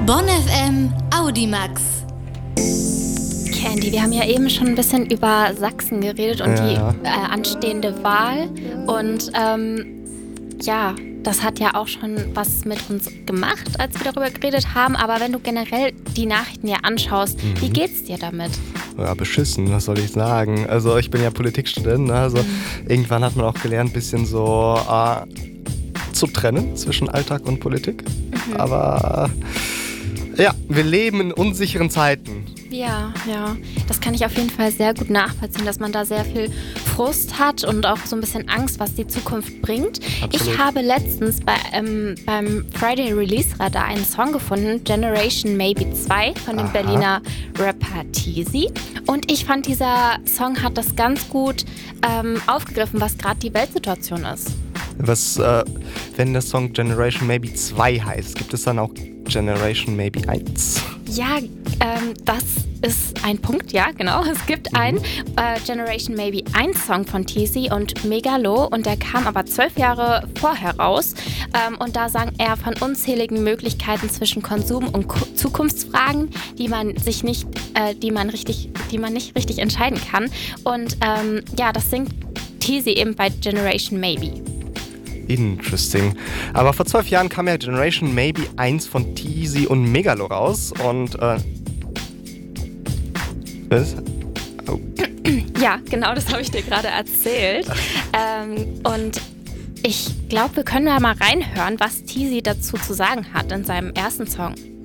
Bonn FM Audimax. Candy, wir haben ja eben schon ein bisschen über Sachsen geredet und die anstehende Wahl. Und das hat ja auch schon was mit uns gemacht, als wir darüber geredet haben. Aber wenn du generell die Nachrichten ja anschaust, wie geht's dir damit? Ja, beschissen, was soll ich sagen? Also ich bin ja Politikstudent, ne? Also irgendwann hat man auch gelernt, ein bisschen so zu trennen zwischen Alltag und Politik. Aber ja, wir leben in unsicheren Zeiten. Ja, das kann ich auf jeden Fall sehr gut nachvollziehen, dass man da sehr viel Frust hat und auch so ein bisschen Angst, was die Zukunft bringt. Absolut. Ich habe letztens beim Friday Release Radar einen Song gefunden, Generation Maybe 2 von dem Berliner Rapper Teasy. Und ich fand, dieser Song hat das ganz gut aufgegriffen, was gerade die Weltsituation ist. Wenn der Song Generation Maybe 2 heißt, gibt es dann auch Generation Maybe 1? Ja, das ist ein Punkt, ja, genau. Es gibt einen Generation Maybe 1 Song von Teasy und Megalo und der kam aber 12 Jahre vorher raus. Und da sang er von unzähligen Möglichkeiten zwischen Konsum und Zukunftsfragen, die man nicht richtig entscheiden kann. Und das singt Teasy eben bei Generation Maybe. Interesting. Aber vor 12 Jahren kam ja Generation Maybe 1 von Teasy und Megalo raus und was? Oh. Ja, genau, das habe ich dir gerade erzählt. Und ich glaube, wir können da mal reinhören, was Teasy dazu zu sagen hat in seinem ersten Song.